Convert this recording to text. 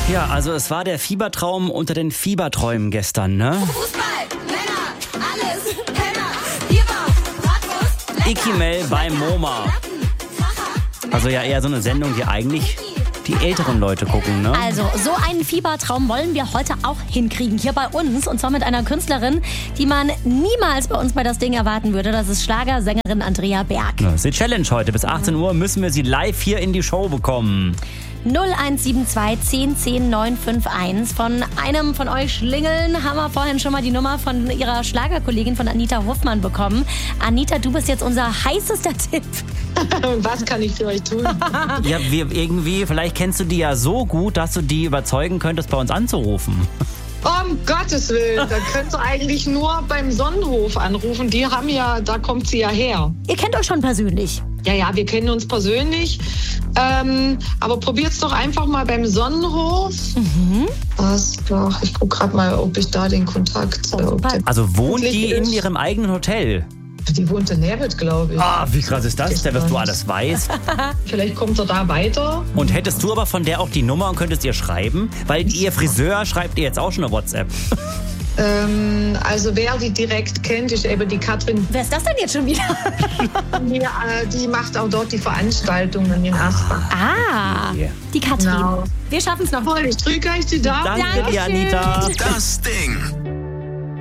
Ja, also es war der Fiebertraum unter den Fieberträumen gestern, ne? Fußball, Männer, alles, Penner, Bieber, Bratwurst, Ikimel bei MoMA. Also ja eher so eine Sendung, die eigentlich die älteren Leute gucken, ne? Also, so einen Fiebertraum wollen wir heute auch hinkriegen, hier bei uns. Und zwar mit einer Künstlerin, die man niemals bei uns bei das Ding erwarten würde. Das ist Schlagersängerin Andrea Berg. Das ist die Challenge heute. Bis 18 Uhr müssen wir sie live hier in die Show bekommen. 0172 10 10 951. Von einem von euch Schlingeln haben wir vorhin schon mal die Nummer von ihrer Schlagerkollegin von Anita Hofmann bekommen. Anita, du bist jetzt unser heißester Tipp. Was kann ich für euch tun? Ja, vielleicht kennst du die ja so gut, dass du die überzeugen könntest, bei uns anzurufen. Um Gottes Willen, da könnt ihr eigentlich nur beim Sonnenhof anrufen. Da kommt sie ja her. Ihr kennt euch schon persönlich. Ja, wir kennen uns persönlich. Aber probiert's doch einfach mal beim Sonnenhof. Ich gucke gerade mal, ob ich da den Kontakt... Also wohnt die in ihrem eigenen Hotel? Die wohnt in Nerwitt, glaube ich. Ah, wie krass ist das denn, dass du alles weißt? Vielleicht kommt er da weiter. Und hättest du aber von der auch die Nummer und könntest ihr schreiben? Weil ihr Friseur schreibt ihr jetzt auch schon eine WhatsApp. Also wer die direkt kennt, ist eben die Katrin. Wer ist das denn jetzt schon wieder? Die macht auch dort die Veranstaltungen in Asbach. Die Katrin. Genau. Wir schaffen es noch. Voll, ich drücke euch die Daumen. Danke dir, Anita. Das Ding.